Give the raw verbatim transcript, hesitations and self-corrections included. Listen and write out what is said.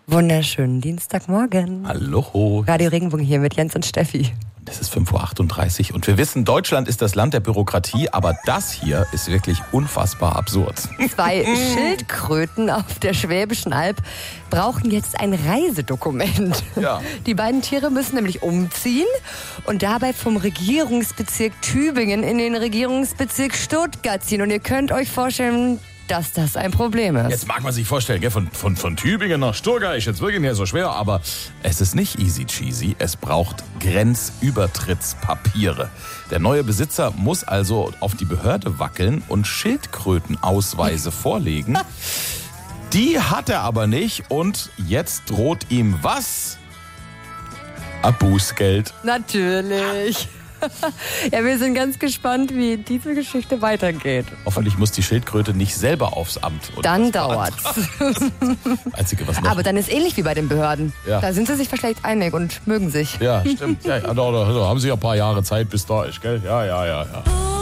Wunderschönen Dienstagmorgen. Hallo. Radio Regenbogen hier mit Jens und Steffi. Es ist fünf Uhr achtunddreißig und wir wissen, Deutschland ist das Land der Bürokratie, aber das hier ist wirklich unfassbar absurd. Zwei Schildkröten auf der Schwäbischen Alb brauchen jetzt ein Reisedokument. Ja. Die beiden Tiere müssen nämlich umziehen und dabei vom Regierungsbezirk Tübingen in den Regierungsbezirk Stuttgart ziehen. Und ihr könnt euch vorstellen, dass das ein Problem ist. Jetzt mag man sich vorstellen, gell, von, von, von Tübingen nach Stuttgart ist jetzt wirklich nicht so schwer, aber es ist nicht easy cheesy. Es braucht Grenzübertrittspapiere. Der neue Besitzer muss also auf die Behörde wackeln und Schildkrötenausweise vorlegen. Die hat er aber nicht und jetzt droht ihm was? Ein Bußgeld. Natürlich. Ja, wir sind ganz gespannt, wie diese Geschichte weitergeht. Hoffentlich muss die Schildkröte nicht selber aufs Amt. Oder Dann dauert's. Einzige, was noch. Aber dann ist ähnlich wie bei den Behörden. Ja. Da sind sie sich vielleicht einig und mögen sich. Ja, stimmt. Ja, ja, da, da haben sie ja ein paar Jahre Zeit, bis da ist, gell? Ja, ja, ja, ja.